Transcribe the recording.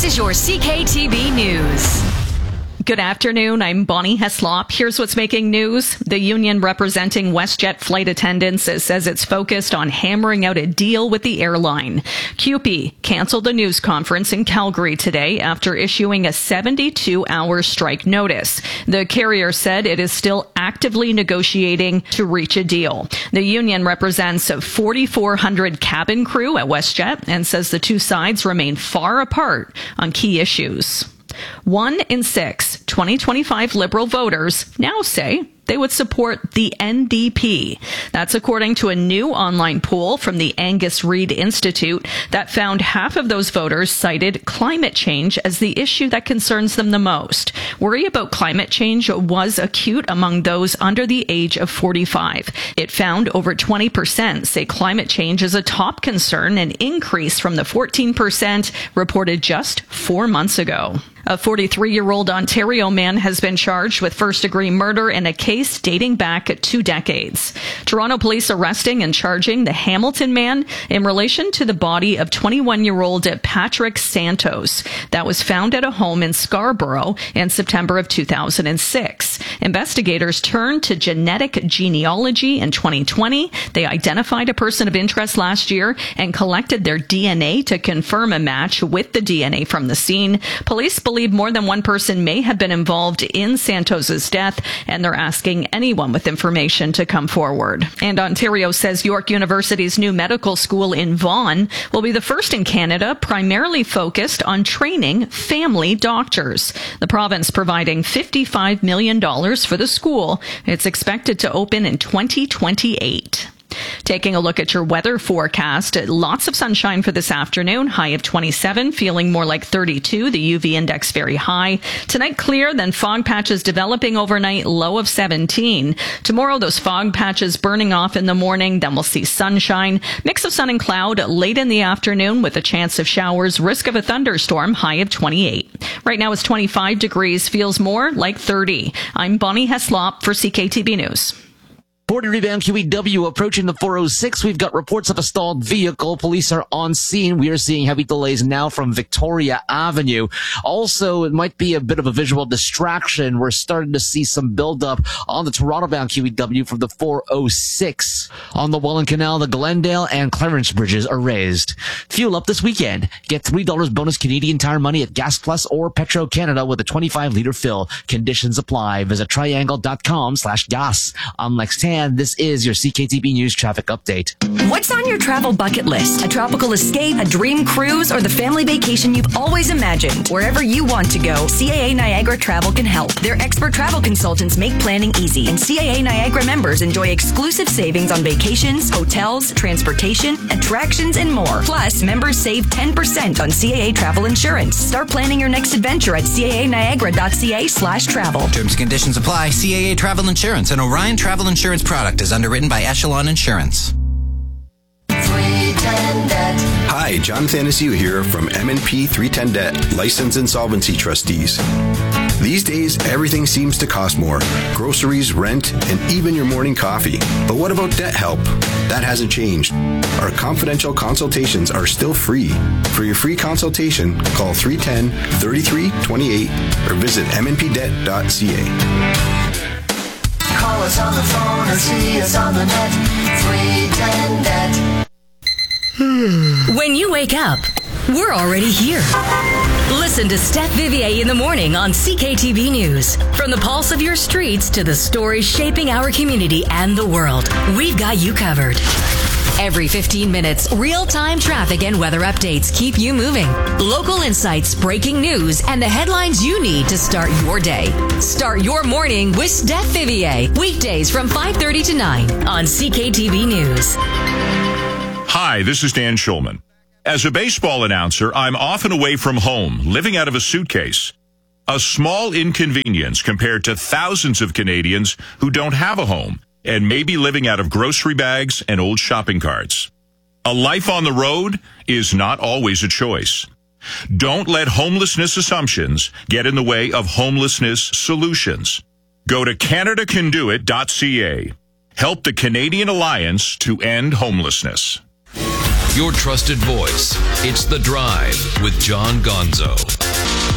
This is your CKTB News. Good afternoon. I'm Bonnie Heslop. Here's what's making news. The union representing WestJet flight attendants says it's focused on hammering out a deal with the airline. CUPE canceled a news conference in Calgary today after issuing a 72-hour strike notice. The carrier said it is still actively negotiating to reach a deal. The union represents 4,400 cabin crew at WestJet and says the two sides remain far apart on key issues. 1 in 6 2025 Liberal voters now say they would support the NDP. That's according to a new online poll from the Angus Reid Institute that found half of those voters cited climate change as the issue that concerns them the most. Worry about climate change was acute among those under the age of 45. It found over 20% say climate change is a top concern, an increase from the 14% reported just 4 months ago. A 43-year-old Ontario man has been charged with first-degree murder in a case dating back 2 decades. Toronto police arresting and charging the Hamilton man in relation to the body of 21-year-old Patrick Santos that was found at a home in Scarborough in September of 2006. Investigators turned to genetic genealogy in 2020. They identified a person of interest last year and collected their DNA to confirm a match with the DNA from the scene. Police believe more than one person may have been involved in Santos's death, and they're asking anyone with information to come forward. And Ontario says York University's new medical school in Vaughan will be the first in Canada primarily focused on training family doctors. The province providing $55 million for the school. It's expected to open in 2028. Taking a look at your weather forecast, lots of sunshine for this afternoon, high of 27, feeling more like 32, the UV index very high. Tonight clear, then fog patches developing overnight, low of 17. Tomorrow those fog patches burning off in the morning, then we'll see sunshine, mix of sun and cloud late in the afternoon with a chance of showers, risk of a thunderstorm, high of 28. Right now it's 25 degrees, feels more like 30. I'm Bonnie Heslop for CKTB News. 40 rebound QEW approaching the 406. We've got reports of a stalled vehicle. Police are on scene. We are seeing heavy delays now from Victoria Avenue. Also, it might be a bit of a visual distraction. We're starting to see some buildup on the Toronto-bound QEW from the 406. On the Welland Canal, the Glendale and Clarence bridges are raised. Fuel up this weekend. Get $3 bonus Canadian Tire money at Gas Plus or Petro Canada with a 25-liter fill. Conditions apply. Visit triangle.com/gas. I'm Lex Tan. This is your CKTB News traffic update. What's on your travel bucket list? A tropical escape, a dream cruise, or the family vacation you've always imagined? Wherever you want to go, CAA Niagara Travel can help. Their expert travel consultants make planning easy, and CAA Niagara members enjoy exclusive savings on vacations, hotels, transportation, attractions, and more. Plus, members save 10% on CAA travel insurance. Start planning your next adventure at caaniagara.ca/travel. Terms and conditions apply. CAA Travel Insurance and Orion Travel Insurance product is underwritten by Echelon Insurance. Hi, John Thanasiu here from M&P 310 Debt, Licensed Insolvency Trustees. These days, everything seems to cost more. Groceries, rent, and even your morning coffee. But what about debt help? That hasn't changed. Our confidential consultations are still free. For your free consultation, call 310-3328 or visit mnpdebt.ca. Call us on the phone or see us on the net. 310 Debt. When you wake up, we're already here. Listen to Steph Vivier in the morning on CKTB News. From the pulse of your streets to the stories shaping our community and the world, we've got you covered. Every 15 minutes, real-time traffic and weather updates keep you moving. Local insights, breaking news, and the headlines you need to start your day. Start your morning with Steph Vivier. Weekdays from 5:30 to 9 on CKTB News. Hi, this is Dan Schulman. As a baseball announcer, I'm often away from home, living out of a suitcase. A small inconvenience compared to thousands of Canadians who don't have a home and may be living out of grocery bags and old shopping carts. A life on the road is not always a choice. Don't let homelessness assumptions get in the way of homelessness solutions. Go to CanadaCanDoIt.ca. Help the Canadian Alliance to End Homelessness. your trusted voice. It's The Drive with John Gonzo.